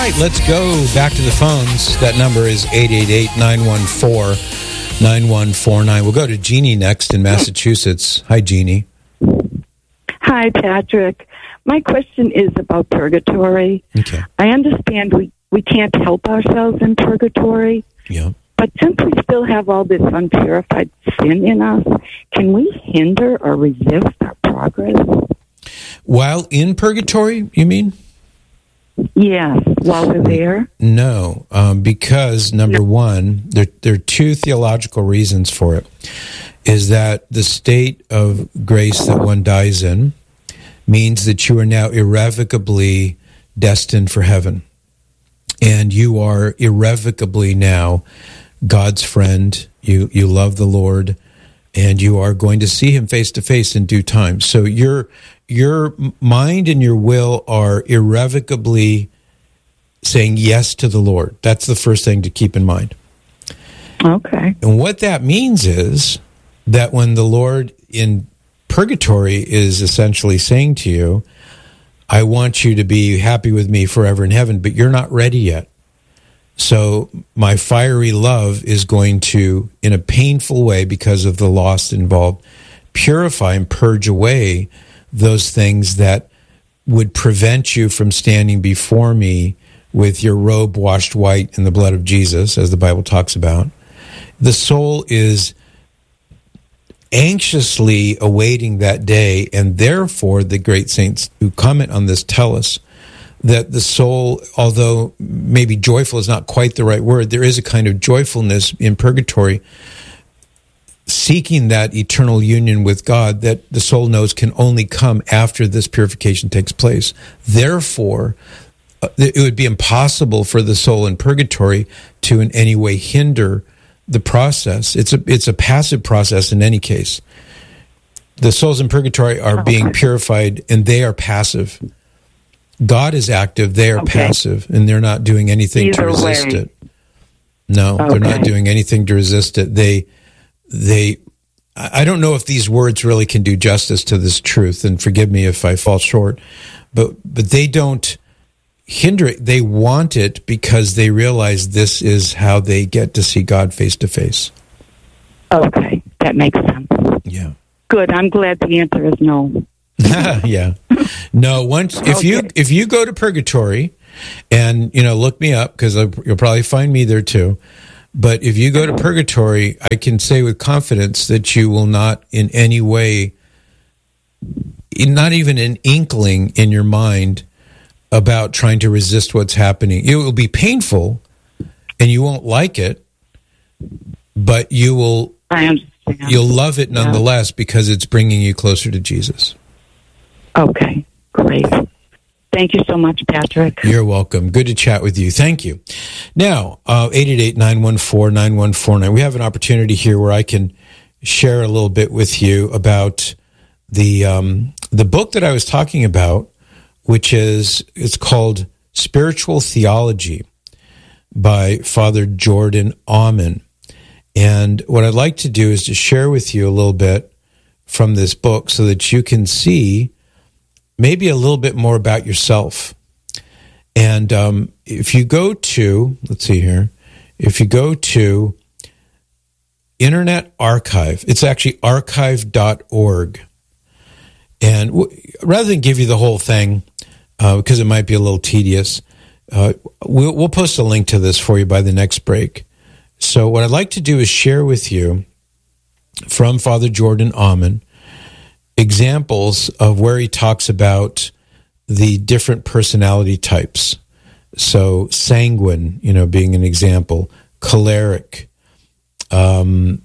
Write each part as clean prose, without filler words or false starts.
right, let's go back to the phones. That number is 888-914-9149. We'll go to Jeannie next in Massachusetts. Hi, Jeannie. Hi, Patrick. My question is about purgatory. Okay. I understand we can't help ourselves in purgatory. Yeah. But since we still have all this unpurified sin in us, can we hinder or resist our progress? While in purgatory, you mean? Yes, while we're there. No, because number one, there are two theological reasons for it. Is that the state of grace that one dies in means that you are now irrevocably destined for heaven. And you are irrevocably now God's friend. You love the Lord, and you are going to see him face to face in due time. So your mind and your will are irrevocably saying yes to the Lord. That's the first thing to keep in mind. Okay. And what that means is that when the Lord in purgatory is essentially saying to you, I want you to be happy with me forever in heaven, but you're not ready yet. So my fiery love is going to, in a painful way, because of the loss involved, purify and purge away those things that would prevent you from standing before me with your robe washed white in the blood of Jesus, as the Bible talks about. The soul is anxiously awaiting that day, and therefore the great saints who comment on this tell us that the soul, although maybe joyful is not quite the right word, there is a kind of joyfulness in purgatory, seeking that eternal union with God that the soul knows can only come after this purification takes place. Therefore, it would be impossible for the soul in purgatory to in any way hinder the process. It's a passive process in any case. The souls in purgatory are being purified, and they are passive. God is active, they are passive, and they're not doing anything to resist it. No, they're not doing anything to resist it. I don't know if these words really can do justice to this truth, and forgive me if I fall short, but they don't hinder it. They want it because they realize this is how they get to see God face to face. Okay, that makes sense. Yeah. Good. I'm glad the answer is no. Yeah. No, if you go to purgatory, and look me up, because you'll probably find me there too. But if you go to purgatory, I can say with confidence that you will not in any way, not even an inkling in your mind about trying to resist what's happening. It will be painful, and you won't like it, but you will. I understand. You'll love it nonetheless because it's bringing you closer to Jesus. Okay, great. Thank you so much, Patrick. You're welcome. Good to chat with you. Thank you. Now, 888-914-9149. We have an opportunity here where I can share a little bit with you about the book that I was talking about, which it's called Spiritual Theology by Father Jordan Aumann. And what I'd like to do is to share with you a little bit from this book so that you can see maybe a little bit more about yourself. And if you go to, let's see here, if you go to Internet Archive, it's actually archive.org. And rather than give you the whole thing, because it might be a little tedious, we'll post a link to this for you by the next break. So what I'd like to do is share with you from Father Jordan Aumann examples of where he talks about the different personality types. So sanguine, being an example, choleric, I'm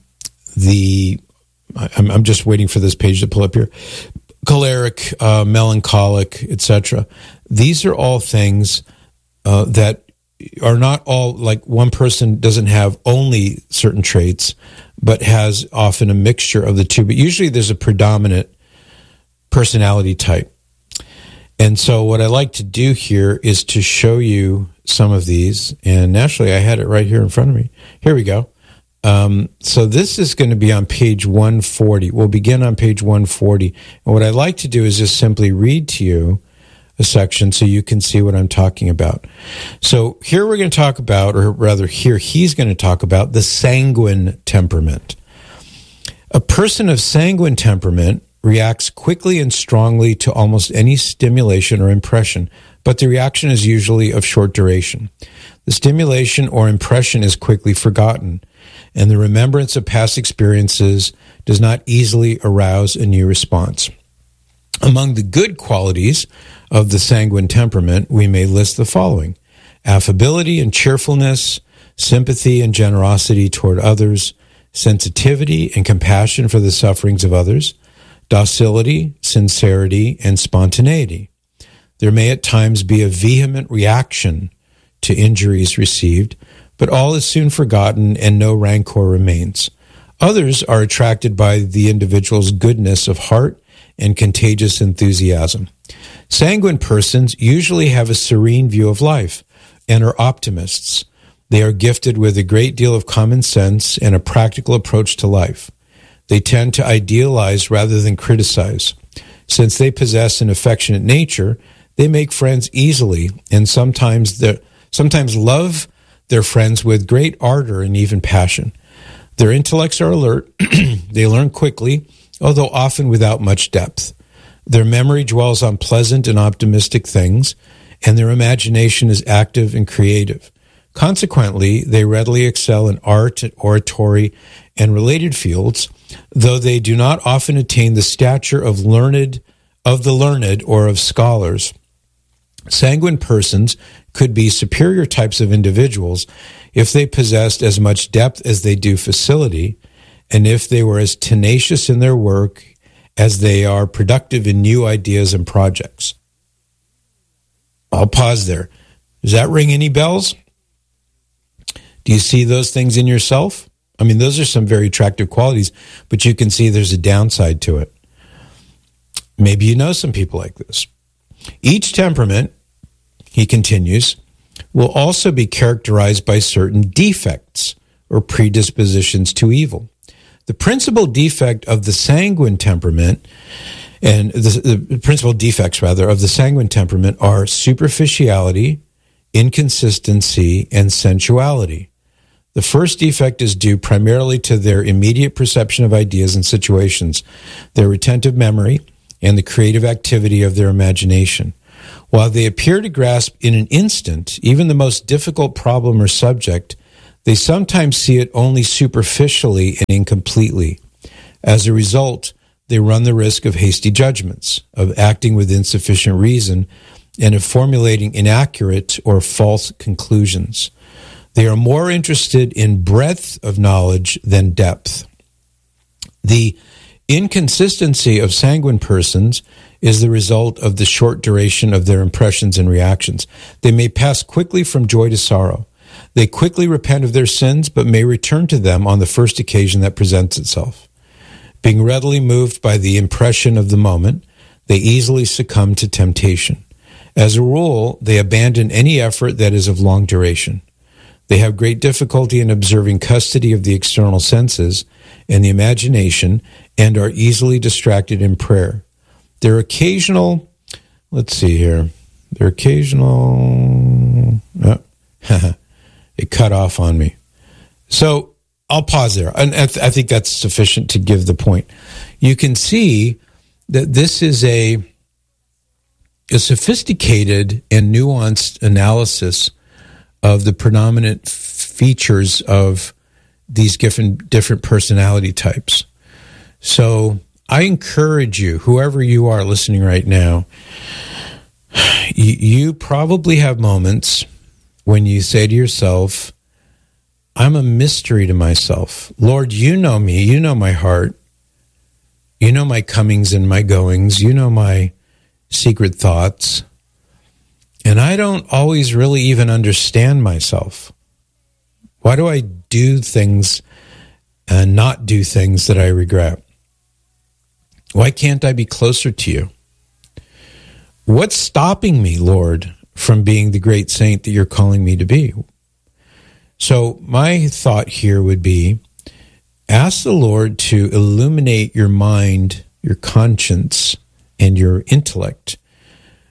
just waiting for this page to pull up here, choleric, melancholic, etc. These are all things that are not all, like one person doesn't have only certain traits, but has often a mixture of the two. But usually there's a predominant personality type. And so what I like to do here is to show you some of these. And naturally, I had it right here in front of me. Here we go. So this is going to be on page 140. We'll begin on page 140. And what I like to do is just simply read to you a section so you can see what I'm talking about. So here we're going to talk about, or rather here he's going to talk about, the sanguine temperament. A person of sanguine temperament reacts quickly and strongly to almost any stimulation or impression, but the reaction is usually of short duration. The stimulation or impression is quickly forgotten, and the remembrance of past experiences does not easily arouse a new response. Among the good qualities of the sanguine temperament, we may list the following: affability and cheerfulness, sympathy and generosity toward others, sensitivity and compassion for the sufferings of others, docility, sincerity, and spontaneity. There may at times be a vehement reaction to injuries received, but all is soon forgotten and no rancor remains. Others are attracted by the individual's goodness of heart and contagious enthusiasm. Sanguine persons usually have a serene view of life and are optimists. They are gifted with a great deal of common sense and a practical approach to life. They tend to idealize rather than criticize. Since they possess an affectionate nature, they make friends easily and sometimes love their friends with great ardor and even passion. Their intellects are alert. They learn quickly, although often without much depth. Their memory dwells on pleasant and optimistic things, and their imagination is active and creative. Consequently, they readily excel in art, oratory, and related fields, though they do not often attain the stature of the learned or of scholars. Sanguine persons could be superior types of individuals if they possessed as much depth as they do facility, and if they were as tenacious in their work as they are productive in new ideas and projects. I'll pause there. Does that ring any bells? Do you see those things in yourself? I mean, those are some very attractive qualities, but you can see there's a downside to it. Maybe you know some people like this. Each temperament, he continues, will also be characterized by certain defects or predispositions to evil. The principal defect of the sanguine temperament, and the principal defects, rather, of the sanguine temperament are superficiality, inconsistency, and sensuality. The first defect is due primarily to their immediate perception of ideas and situations, their retentive memory, and the creative activity of their imagination. While they appear to grasp in an instant even the most difficult problem or subject, they sometimes see it only superficially and incompletely. As a result, they run the risk of hasty judgments, of acting with insufficient reason, and of formulating inaccurate or false conclusions. They are more interested in breadth of knowledge than depth. The inconsistency of sanguine persons is the result of the short duration of their impressions and reactions. They may pass quickly from joy to sorrow. They quickly repent of their sins, but may return to them on the first occasion that presents itself. Being readily moved by the impression of the moment, they easily succumb to temptation. As a rule, they abandon any effort that is of long duration. They have great difficulty in observing custody of the external senses and the imagination, and are easily distracted in prayer. Their occasional, it cut off on me. So I'll pause there. And I think that's sufficient to give the point. You can see that this is a sophisticated and nuanced analysis of the predominant features of these different personality types. So I encourage you, whoever you are listening right now, you probably have moments when you say to yourself, I'm a mystery to myself. Lord, you know me, you know my heart, you know my comings and my goings, you know my secret thoughts, and I don't always really even understand myself. Why do I do things and not do things that I regret? Why can't I be closer to you? What's stopping me, Lord, from being the great saint that you're calling me to be? So my thought here would be, ask the Lord to illuminate your mind, your conscience, and your intellect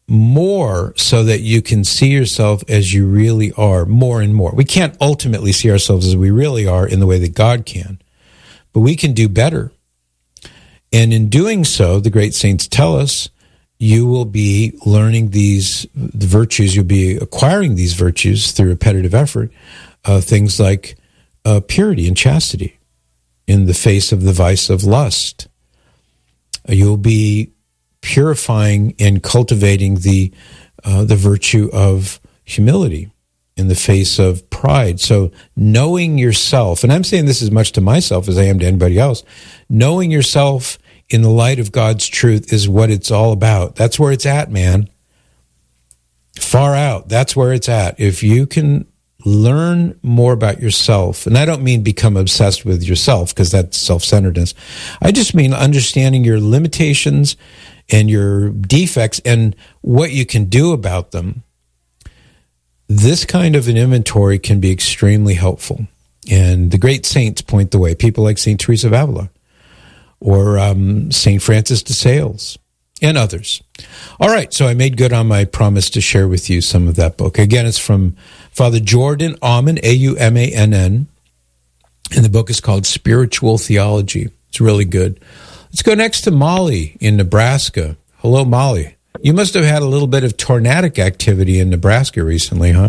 more so that you can see yourself as you really are more and more. We can't ultimately see ourselves as we really are in the way that God can, but we can do better. And in doing so, the great saints tell us, you will be learning the virtues, you'll be acquiring these virtues through repetitive effort, things like purity and chastity in the face of the vice of lust. You'll be purifying and cultivating the virtue of humility in the face of pride. So knowing yourself, and I'm saying this as much to myself as I am to anybody else, knowing yourself in the light of God's truth is what it's all about. That's where it's at, man. Far out. That's where it's at. If you can learn more about yourself, and I don't mean become obsessed with yourself, because that's self-centeredness. I just mean understanding your limitations and your defects and what you can do about them. This kind of an inventory can be extremely helpful. And the great saints point the way. People like St. Teresa of Avila or St. Francis de Sales and others. All right, so I made good on my promise to share with you some of that book. Again, it's from Father Jordan Aumann, Aumann, and the book is called Spiritual Theology. It's really good. Let's go next to Molly in Nebraska. Hello, Molly. You must have had a little bit of tornadic activity in Nebraska recently, huh?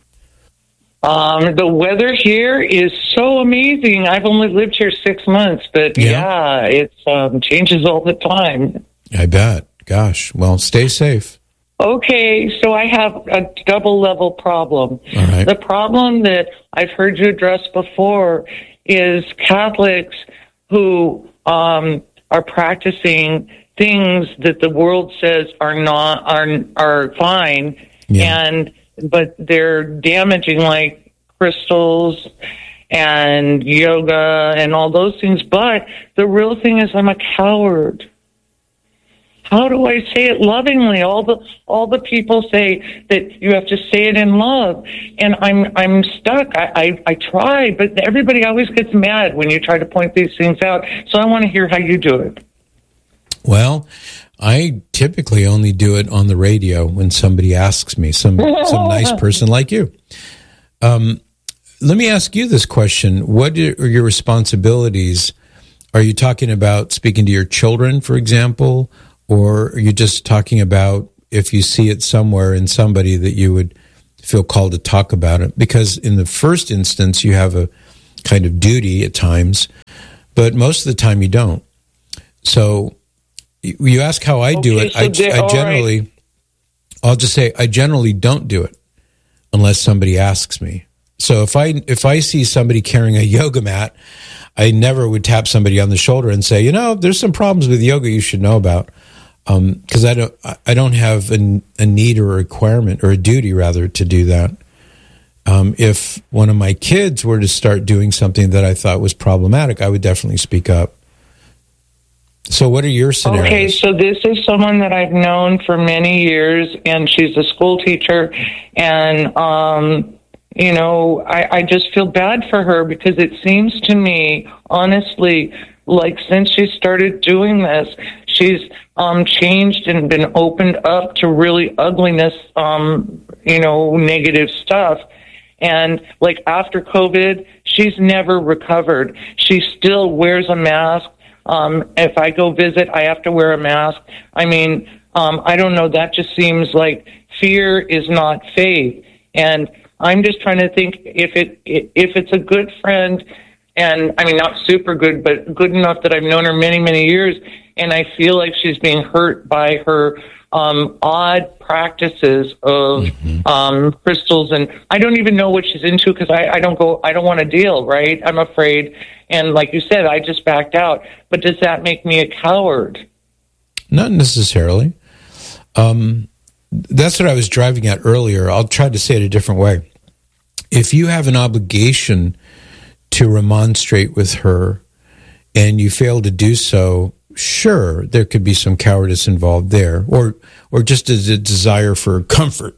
The weather here is so amazing. I've only lived here 6 months, but yeah it changes all the time. I bet. Gosh. Well, stay safe. Okay, so I have a double-level problem. All right. The problem that I've heard you address before is Catholics who are practicing things that the world says are fine, but they're damaging, like crystals and yoga and all those things. But the real thing is, I'm a coward. How do I say it lovingly? All the people say that you have to say it in love, and I'm stuck. I try, but everybody always gets mad when you try to point these things out. So I want to hear how you do it. Well, I typically only do it on the radio when somebody asks me, some nice person like you. Let me ask you this question. What are your responsibilities? Are you talking about speaking to your children, for example, or are you just talking about if you see it somewhere in somebody that you would feel called to talk about it? Because in the first instance, you have a kind of duty at times, but most of the time you don't. So you ask how I do it. I generally, I'll just say I generally don't do it unless somebody asks me. So if I see somebody carrying a yoga mat, I never would tap somebody on the shoulder and say, there's some problems with yoga you should know about. Because I don't have a need or a requirement, or a duty rather, to do that. If one of my kids were to start doing something that I thought was problematic, I would definitely speak up. So what are your scenarios? Okay, so this is someone that I've known for many years, and she's a school teacher, and I just feel bad for her, because it seems to me, honestly, like since she started doing this, she's changed and been opened up to really ugliness, negative stuff. And like after COVID, she's never recovered. She still wears a mask. If I go visit, I have to wear a mask. I mean, I don't know. That just seems like fear is not faith. And I'm just trying to think if it's a good friend, and I mean, not super good, but good enough that I've known her many, many years, and I feel like she's being hurt by her odd practices of crystals, and I don't even know what she's into, because I don't want to deal, right? I'm afraid, and like you said, I just backed out. But does that make me a coward? Not necessarily. That's what I was driving at earlier. I'll try to say it a different way. If you have an obligation to remonstrate with her and you fail to do so, sure, there could be some cowardice involved there, or just a desire for comfort.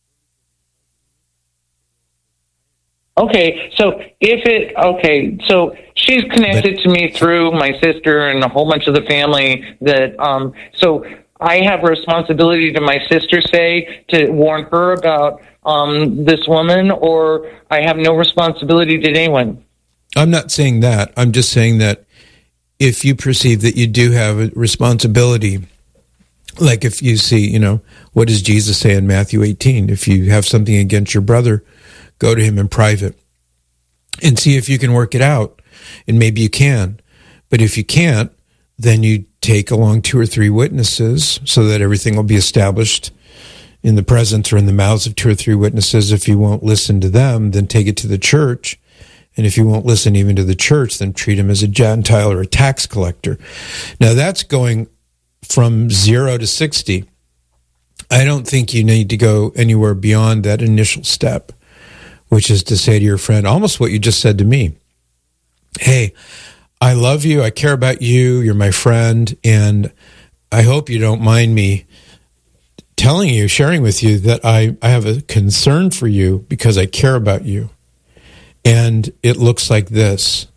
Okay, so so she's connected to me through my sister and a whole bunch of the family that, I have a responsibility to my sister, say, to warn her about this woman, or I have no responsibility to anyone? I'm not saying that. I'm just saying that if you perceive that you do have a responsibility, like if you see, what does Jesus say in Matthew 18? If you have something against your brother, go to him in private and see if you can work it out. And maybe you can. But if you can't, then you take along 2 or 3 witnesses so that everything will be established in the presence or in the mouths of 2 or 3 witnesses. If you won't listen to them, then take it to the church. And if you won't listen even to the church, then treat him as a Gentile or a tax collector. Now, that's going from 0 to 60. I don't think you need to go anywhere beyond that initial step, which is to say to your friend, almost what you just said to me. Hey, I love you. I care about you. You're my friend. And I hope you don't mind me telling you, sharing with you that I have a concern for you because I care about you. And it looks like this.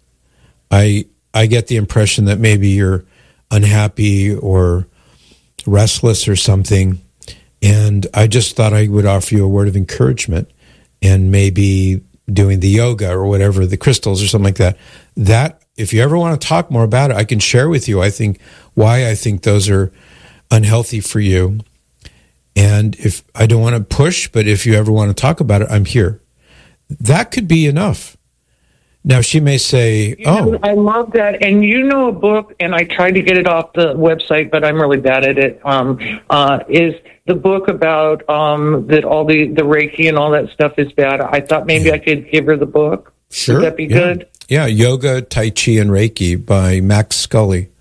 I get the impression that maybe you're unhappy or restless or something. And I just thought I would offer you a word of encouragement and maybe doing the yoga or whatever, the crystals or something like that. That, if you ever want to talk more about it, I can share with you, I think, why I think those are unhealthy for you. And if I don't want to push, but if you ever want to talk about it, I'm here. That could be enough. Now, she may say, I love that. And a book, and I tried to get it off the website, but I'm really bad at it, is the book about that all the Reiki and all that stuff is bad. I thought maybe I could give her the book. Sure. Would that be good? Yeah, Yoga, Tai Chi, and Reiki by Max Scully.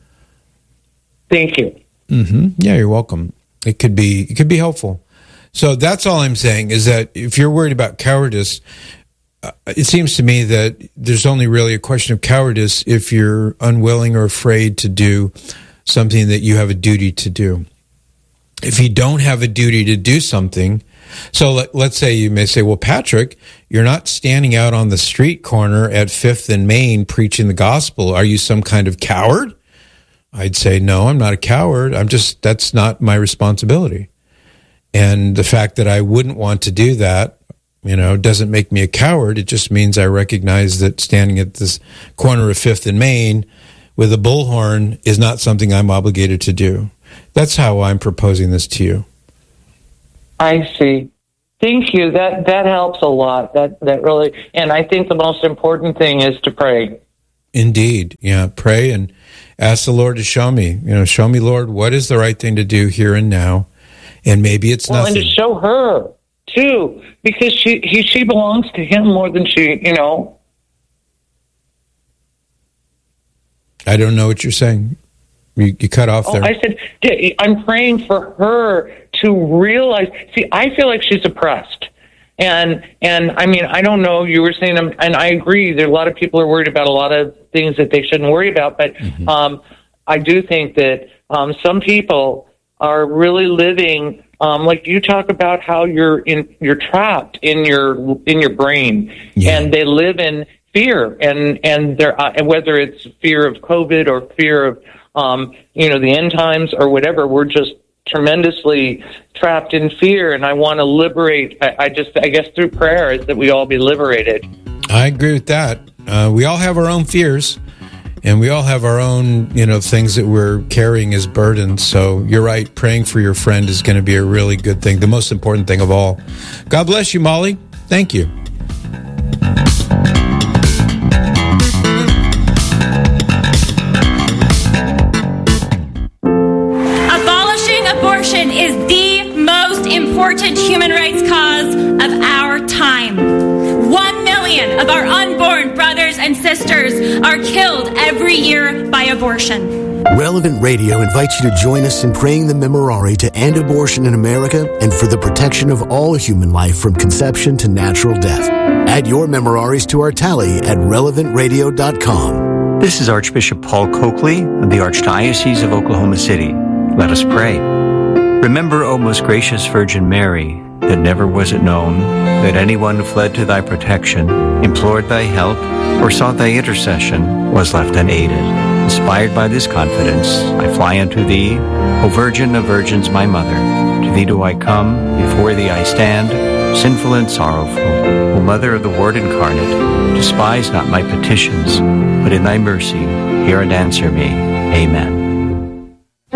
Thank you. Mm-hmm. Yeah, you're welcome. It could be helpful. So that's all I'm saying is that if you're worried about cowardice, it seems to me that there's only really a question of cowardice if you're unwilling or afraid to do something that you have a duty to do. If you don't have a duty to do something, so let's say you may say, well, Patrick, you're not standing out on the street corner at 5th and Main preaching the gospel. Are you some kind of coward? I'd say, no, I'm not a coward. That's not my responsibility. And the fact that I wouldn't want to do that, doesn't make me a coward. It just means I recognize that standing at this corner of 5th and Main with a bullhorn is not something I'm obligated to do. That's how I'm proposing this to you. I see. Thank you. That helps a lot. That really, and I think the most important thing is to pray. Indeed. Yeah. Pray and ask the Lord to show me, show me, Lord, what is the right thing to do here and now? And maybe it's nothing. And to show her too, because she belongs to him more than she, I don't know what you're saying. You cut off there. I said, I'm praying for her to realize. See, I feel like she's oppressed. And I mean, I don't know, you were saying, and I agree, there are a lot of people are worried about a lot of things that they shouldn't worry about, but I do think that some people are really living, like you talk about how you're trapped in your brain, and they live in fear, and they're whether it's fear of COVID or fear of the end times or whatever, we're just tremendously trapped in fear, and I want to liberate. I guess through prayer is that we all be liberated. I agree with that. We all have our own fears, and we all have our own, things that we're carrying as burdens. So you're right. Praying for your friend is going to be a really good thing, the most important thing of all. God bless you, Molly. Thank you. Abortion is the most important human rights cause of our time. 1 million of our unborn brothers and sisters are killed every year by abortion. Relevant Radio invites you to join us in praying the Memorare to end abortion in America and for the protection of all human life from conception to natural death. Add your Memoraries to our tally at relevantradio.com. This is Archbishop Paul Coakley of the Archdiocese of Oklahoma City. Let us pray. Remember, O most gracious Virgin Mary, that never was it known that anyone who fled to thy protection, implored thy help, or sought thy intercession was left unaided. Inspired by this confidence, I fly unto thee, O Virgin of Virgins, my mother. To thee do I come, before thee I stand, sinful and sorrowful. O Mother of the Word incarnate, despise not my petitions, but in thy mercy hear and answer me. Amen.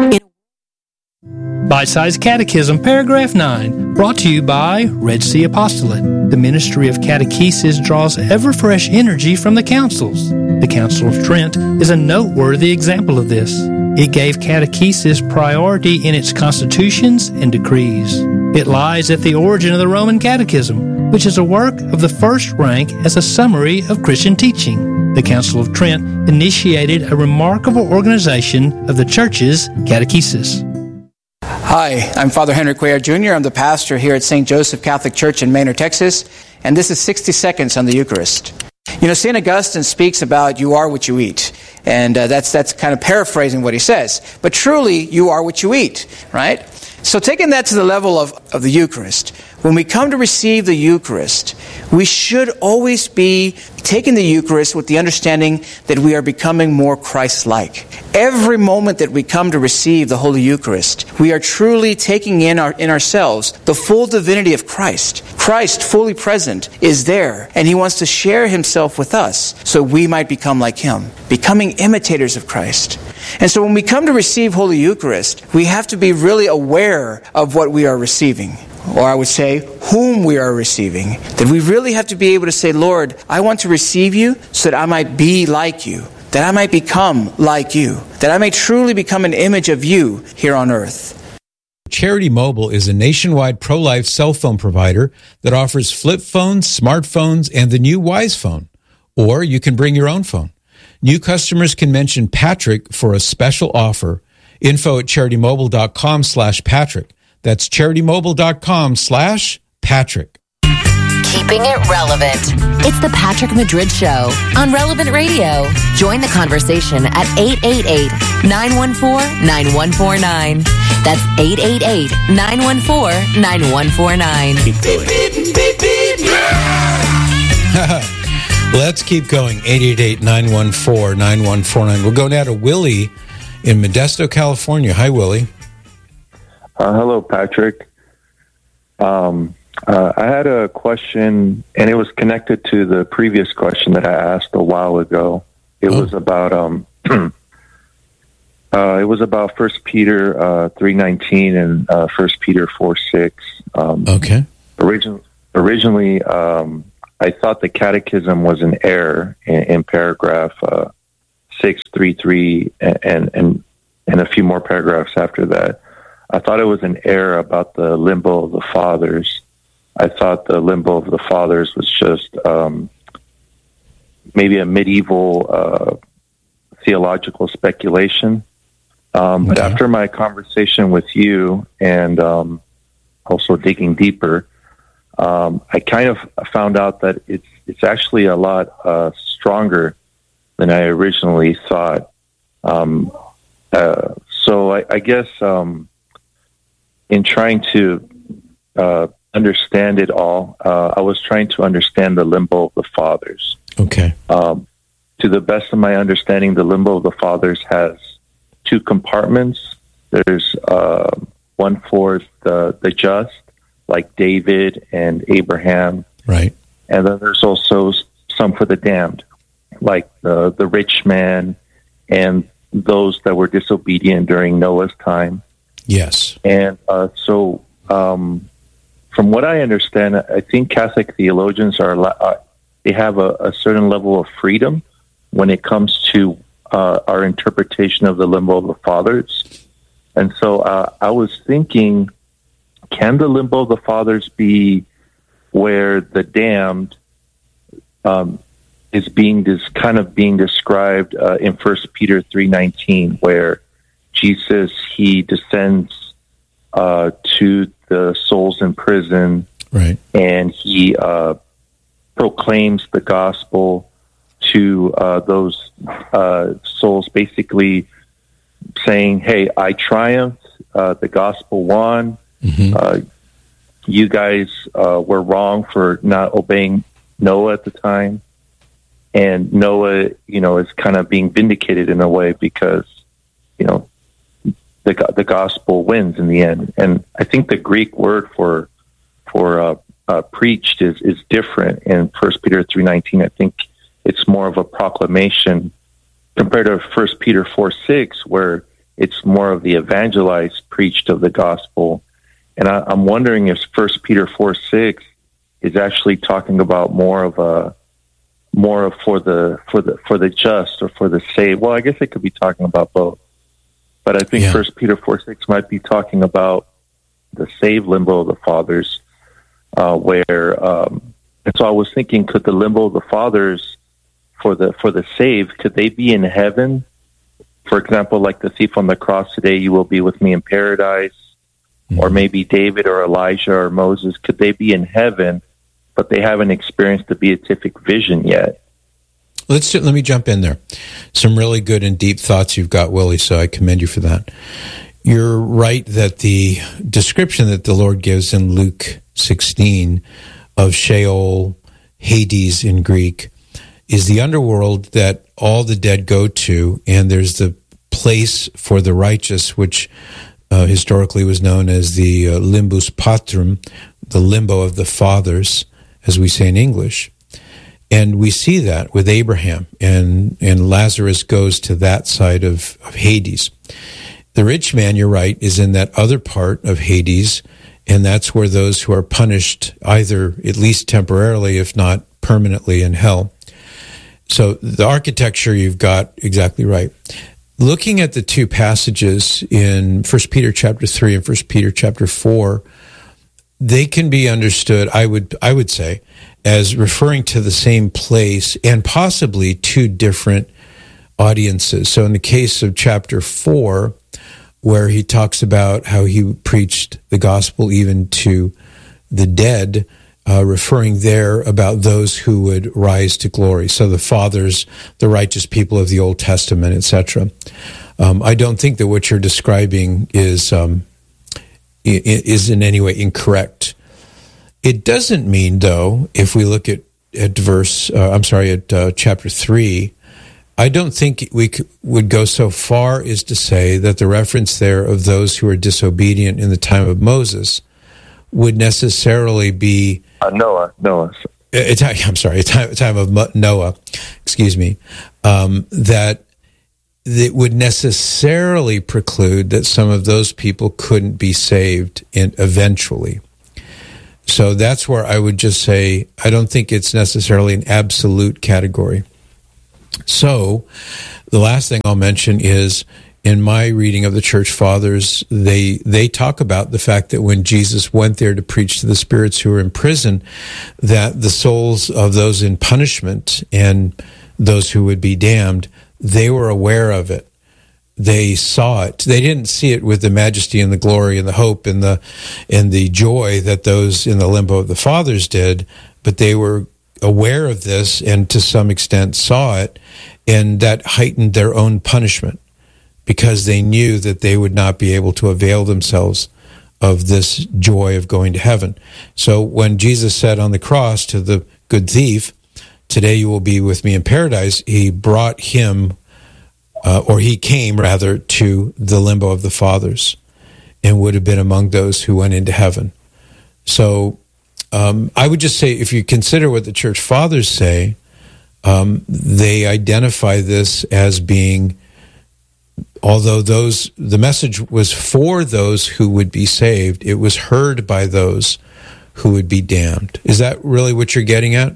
Bite-Sized Catechism, Paragraph 9, brought to you by Red Sea Apostolate. The ministry of catechesis draws ever-fresh energy from the councils. The Council of Trent is a noteworthy example of this. It gave catechesis priority in its constitutions and decrees. It lies at the origin of the Roman Catechism, which is a work of the first rank as a summary of Christian teaching. The Council of Trent initiated a remarkable organization of the Church's catechesis. Hi, I'm Father Henry Cuellar Jr. I'm the pastor here at St. Joseph Catholic Church in Manor, Texas, and this is 60 Seconds on the Eucharist. You know, St. Augustine speaks about you are what you eat, and that's kind of paraphrasing what he says. But truly, you are what you eat, right? So taking that to the level of the Eucharist, when we come to receive the Eucharist, we should always be taking the Eucharist with the understanding that we are becoming more Christ-like. Every moment that we come to receive the Holy Eucharist, we are truly taking in ourselves the full divinity of Christ. Christ, fully present, is there, and He wants to share Himself with us so we might become like Him, becoming imitators of Christ. And so when we come to receive Holy Eucharist, we have to be really aware of what we are receiving. Or I would say, whom we are receiving. That we really have to be able to say, Lord, I want to receive you so that I might be like you. That I might become like you. That I may truly become an image of you here on earth. Charity Mobile is a nationwide pro-life cell phone provider that offers flip phones, smartphones, and the new Wise Phone. Or you can bring your own phone. New customers can mention Patrick for a special offer. Info at CharityMobile.com/Patrick. That's CharityMobile.com/Patrick. Keeping it relevant. It's the Patrick Madrid Show on Relevant Radio. Join the conversation at 888-914-9149. That's 888-914-9149. Keep going. Let's keep going. 888-914-9149. We'll go now to Willie in Modesto, California. Hi, Willie. Hello, Patrick. I had a question, and it was connected to the previous question that I asked a while ago. It was about it was about 1 Peter 3:19 and 1 Peter 4:6. Okay. Originally, I thought the Catechism was an error in paragraph 633 and a few more paragraphs after that. I thought it was an error about the limbo of the fathers. I thought the limbo of the fathers was just maybe a medieval theological speculation. But after my conversation with you and also digging deeper, I kind of found out that it's actually a lot stronger than I originally thought. So I guess in trying to understand it all, I was trying to understand the limbo of the fathers. Okay. To the best of my understanding, the limbo of the fathers has two compartments. There's one for the just, like David and Abraham. Right. And then there's also some for the damned, like the rich man and those that were disobedient during Noah's time. Yes. And so from what I understand, I think Catholic theologians they have a certain level of freedom when it comes to our interpretation of the limbo of the fathers. And so I was thinking, can the limbo of the fathers be where the damned is being being described in 1 Peter 3:19, where Jesus, he descends to the souls in prison, right, and he proclaims the gospel to those souls, basically saying, "Hey, I triumphed. The gospel won. Mm-hmm. You guys were wrong for not obeying Noah at the time." and Noah, is kind of being vindicated in a way because, the gospel wins in the end. And I think the Greek word for preached is different in 1 Peter 3:19. I think it's more of a proclamation compared to 1 Peter 4:6, where it's more of the evangelized preached of the gospel. And I'm wondering if 1 Peter 4:6 is actually talking about more of for the just or for the saved. Well, I guess it could be talking about both. But I think 1 Peter 4:6 might be talking about the saved limbo of the fathers, and so I was thinking, could the limbo of the fathers for the saved, could they be in heaven? For example, like the thief on the cross, today you will be with me in paradise, or maybe David or Elijah or Moses, could they be in heaven, but they haven't experienced the beatific vision yet? Let me jump in there. Some really good and deep thoughts you've got, Willie, so I commend you for that. You're right that the description that the Lord gives in Luke 16 of Sheol, Hades in Greek, is the underworld that all the dead go to, and there's the place for the righteous, which historically was known as the limbus patrum, the limbo of the fathers, as we say in English. And we see that with Abraham, and Lazarus goes to that side of Hades. The rich man, you're right, is in that other part of Hades, and that's where those who are punished, either at least temporarily, if not permanently, in hell. So the architecture you've got exactly right. Looking at the two passages in 1 Peter chapter 3 and 1 Peter chapter 4, they can be understood, I would say, as referring to the same place and possibly two different audiences. So in the case of chapter 4, where he talks about how he preached the gospel even to the dead, referring there about those who would rise to glory. So the fathers, the righteous people of the Old Testament, etc. I don't think that what you're describing is in any way incorrect. It doesn't mean, though, if we look at chapter 3, I don't think we would go so far as to say that the reference there of those who are disobedient in the time of Moses would necessarily be Noah. Time of Noah. Excuse me. That it would necessarily preclude that some of those people couldn't be saved eventually. So that's where I would just say I don't think it's necessarily an absolute category. So the last thing I'll mention is, in my reading of the Church Fathers, they talk about the fact that when Jesus went there to preach to the spirits who were in prison, that the souls of those in punishment and those who would be damned, they were aware of it. They saw it. They didn't see it with the majesty and the glory and the hope and the joy that those in the limbo of the fathers did, but they were aware of this and to some extent saw it, and that heightened their own punishment because they knew that they would not be able to avail themselves of this joy of going to heaven. So when Jesus said on the cross to the good thief, "Today you will be with me in paradise," he brought him, or he came rather, to the limbo of the fathers and would have been among those who went into heaven. So I would just say, if you consider what the Church Fathers say, they identify this as being, although the message was for those who would be saved, it was heard by those who would be damned. Is that really what you're getting at?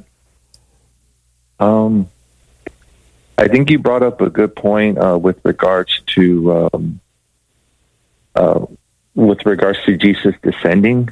I think you brought up a good point with regards to Jesus descending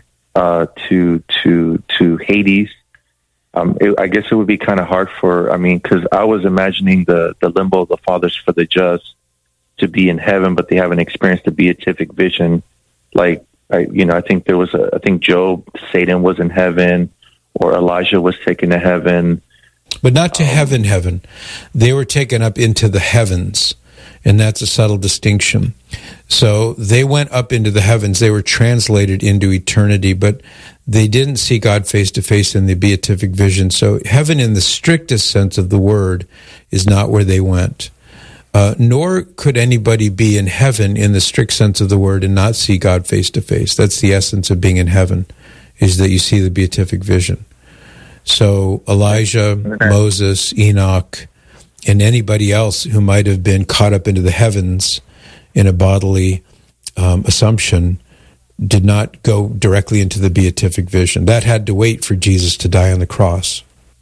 to Hades. I guess it would be kind of hard because I was imagining the limbo of the fathers for the just to be in heaven, but they haven't experienced the beatific vision. I think I think Job, Satan was in heaven, or Elijah was taken to heaven. But not to heaven. They were taken up into the heavens. And that's a subtle distinction. So they went up into the heavens. They were translated into eternity, but they didn't see God face to face in the beatific vision. So heaven in the strictest sense of the word is not where they went. Nor could anybody be in heaven in the strict sense of the word and not see God face to face. That's the essence of being in heaven, is that you see the beatific vision. So Elijah, Moses, Enoch, and anybody else who might have been caught up into the heavens in a bodily assumption did not go directly into the beatific vision. That had to wait for Jesus to die on the cross.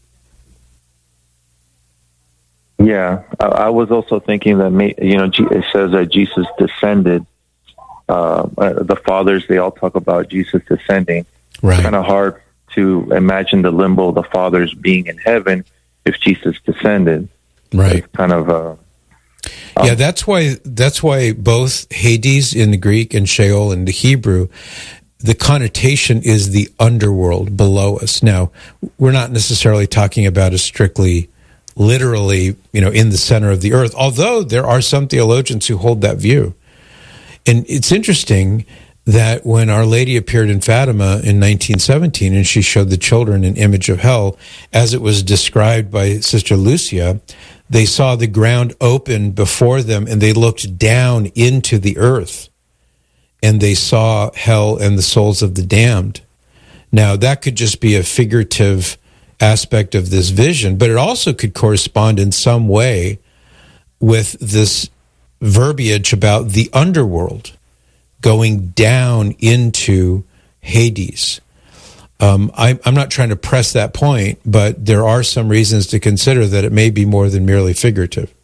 Yeah, I was also thinking that, it says that Jesus descended. The fathers, they all talk about Jesus descending. Right. It's kind of hard to imagine the limbo of the fathers being in heaven if Jesus descended. Right. It's kind of... yeah, that's why both Hades in the Greek and Sheol in the Hebrew, the connotation is the underworld below us. Now, we're not necessarily talking about a strictly, literally, in the center of the earth, although there are some theologians who hold that view. And it's interesting that when Our Lady appeared in Fatima in 1917 and she showed the children an image of hell, as it was described by Sister Lucia, they saw the ground open before them and they looked down into the earth and they saw hell and the souls of the damned. Now, that could just be a figurative aspect of this vision, but it also could correspond in some way with this verbiage about the underworld going down into Hades. I'm not trying to press that point, but there are some reasons to consider that it may be more than merely figurative.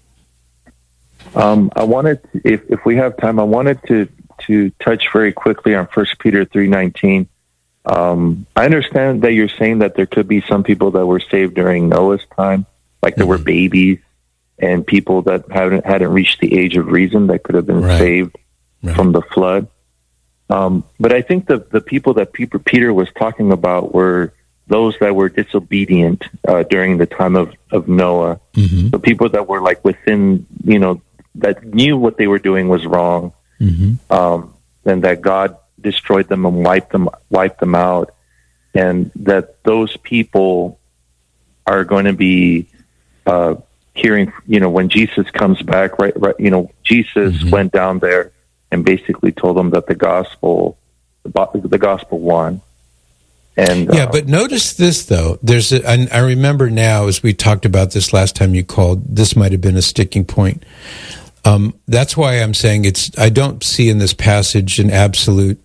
I wanted, if we have time, I wanted to touch very quickly on 1 Peter 3:19. I understand that you're saying that there could be some people that were saved during Noah's time, like there were babies and people that hadn't reached the age of reason that could have been saved from the flood. But I think the people that Peter was talking about were those that were disobedient during the time of Noah. Mm-hmm. The people that were like within, that knew what they were doing was wrong, and that God destroyed them and wiped them out, and that those people are going to be hearing, when Jesus comes back, right? Jesus went down there and basically told them that the gospel won. And but notice this though. I remember now, as we talked about this last time you called, this might have been a sticking point. That's why I'm saying I don't see in this passage an absolute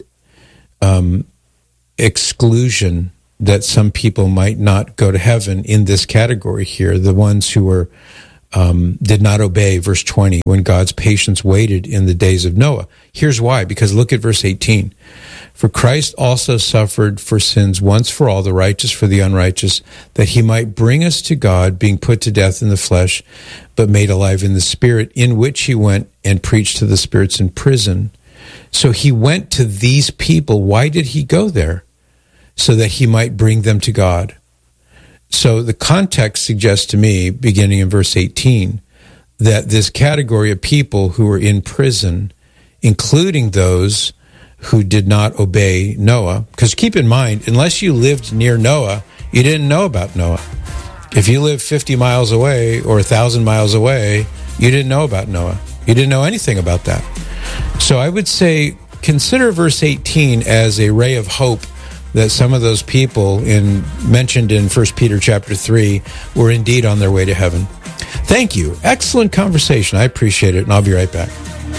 exclusion that some people might not go to heaven in this category here. The ones who were did not obey, verse 20, when God's patience waited in the days of Noah. Here's why, because look at verse 18. For Christ also suffered for sins once for all, the righteous for the unrighteous, that he might bring us to God, being put to death in the flesh, but made alive in the spirit, in which he went and preached to the spirits in prison. So he went to these people. Why did he go there? So that he might bring them to God. So the context suggests to me, beginning in verse 18, that this category of people who were in prison, including those who did not obey Noah, because keep in mind, unless you lived near Noah, you didn't know about Noah. If you lived 50 miles away or 1,000 miles away, you didn't know about Noah. You didn't know anything about that. So I would say consider verse 18 as a ray of hope that some of those people mentioned in 1 Peter chapter 3 were indeed on their way to heaven. Thank you. Excellent conversation. I appreciate it, and I'll be right back.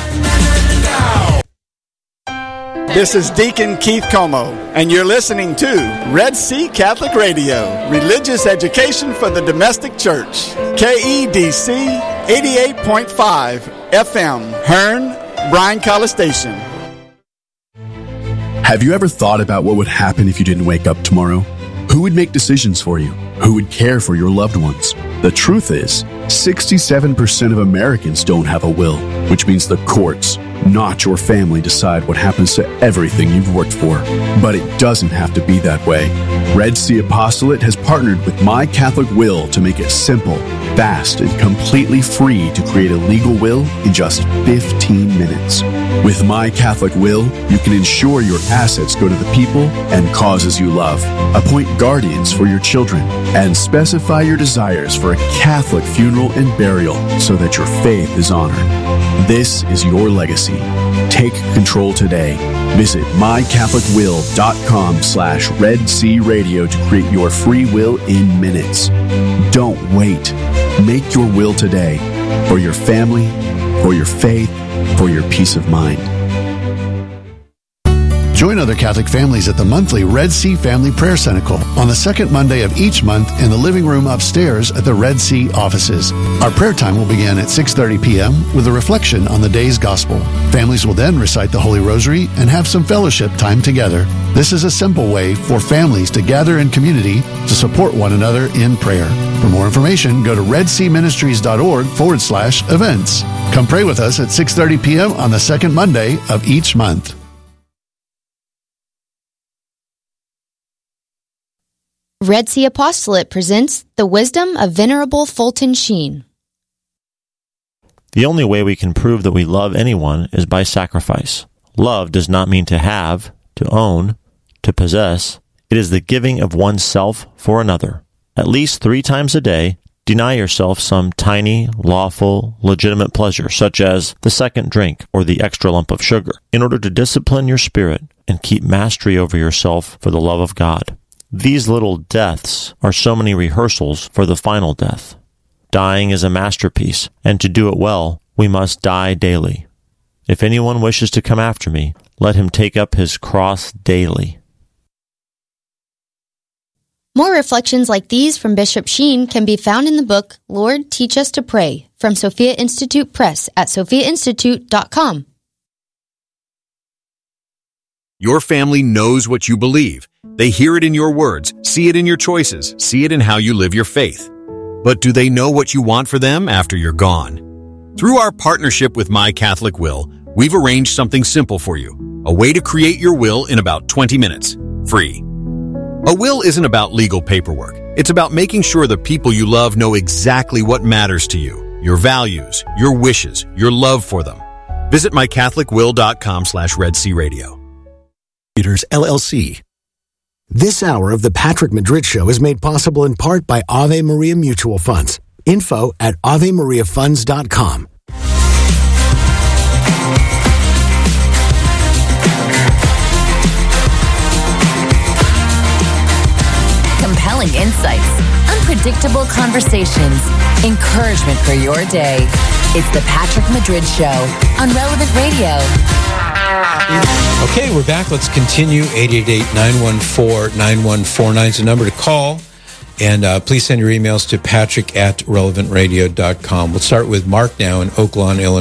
This is Deacon Keith Como, and you're listening to Red Sea Catholic Radio, religious education for the domestic church. KEDC 88.5 FM, Hearn, Bryan College Station. Have you ever thought about what would happen if you didn't wake up tomorrow? Who would make decisions for you? Who would care for your loved ones? The truth is, 67% of Americans don't have a will, which means the courts, not your family decide what happens to everything you've worked for. But it doesn't have to be that way. Red Sea Apostolate has partnered with My Catholic Will to make it simple, fast, and completely free to create a legal will in just 15 minutes. With My Catholic Will, you can ensure your assets go to the people and causes you love, appoint guardians for your children, and specify your desires for a Catholic funeral and burial so that your faith is honored. This is your legacy. Take control today. Visit mycatholicwill.com/Red Sea Radio to create your free will in minutes. Don't wait. Make your will today for your family, for your faith, for your peace of mind. Join other Catholic families at the monthly Red Sea Family Prayer Cenacle on the second Monday of each month in the living room upstairs at the Red Sea offices. Our prayer time will begin at 6:30 p.m. with a reflection on the day's gospel. Families will then recite the Holy Rosary and have some fellowship time together. This is a simple way for families to gather in community to support one another in prayer. For more information, go to redseaministries.org/events. Come pray with us at 6:30 p.m. on the second Monday of each month. Red Sea Apostolate presents The Wisdom of Venerable Fulton Sheen. The only way we can prove that we love anyone is by sacrifice. Love does not mean to have, to own, to possess. It is the giving of oneself for another. At least 3 times a day, deny yourself some tiny, lawful, legitimate pleasure, such as the second drink or the extra lump of sugar, in order to discipline your spirit and keep mastery over yourself for the love of God. These little deaths are so many rehearsals for the final death. Dying is a masterpiece, and to do it well, we must die daily. If anyone wishes to come after me, let him take up his cross daily. More reflections like these from Bishop Sheen can be found in the book, Lord, Teach Us to Pray, from Sophia Institute Press at sophiainstitute.com. Your family knows what you believe. They hear it in your words, see it in your choices, see it in how you live your faith. But do they know what you want for them after you're gone? Through our partnership with My Catholic Will, we've arranged something simple for you. A way to create your will in about 20 minutes, free. A will isn't about legal paperwork. It's about making sure the people you love know exactly what matters to you, your values, your wishes, your love for them. Visit mycatholicwill.com/Red Sea Radio. LLC. This hour of the Patrick Madrid Show is made possible in part by Ave Maria Mutual Funds. Info at AveMariaFunds.com. Compelling insights, unpredictable conversations, encouragement for your day. It's the Patrick Madrid Show on Relevant Radio. Okay, we're back. Let's continue. 888-914-9149 is the number to call. And please send your emails to patrick@relevantradio.com. We'll start with Mark now in Oak Lawn, Illinois.